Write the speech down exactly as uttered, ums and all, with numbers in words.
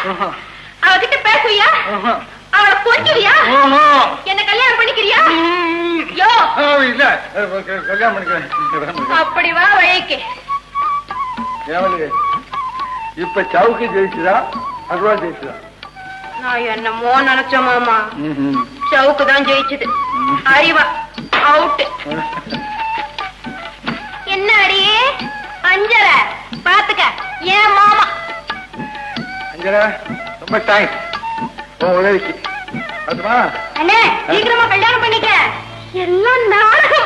அவகிட்ட பேசுவியா? அவளை கொஞ்சுவியா? என்ன கல்யாணம் பண்ணிக்கிறியா? யோ இல்ல கல்யாணம் பண்ணிக்கிறேன். அப்படி வா வழிக்கு. இப்ப சவுக்கு ஜெயிச்சுதா அருவா ஜெயிச்சுதா? நான் என்னமோ நினைச்ச மாமா, சவுக்கு தான் ஜெயிச்சுது. அறிவா அவுட். என்ன அடியே அஞ்சல பாத்துக்க ஏன் மாமா. அஞ்சல ரொம்ப தேங்க்ஸ் உதவிக்கு. அண்ணே சீக்கிரமா கல்யாணம் பண்ணிக்க. எல்லாம் நாடகம்.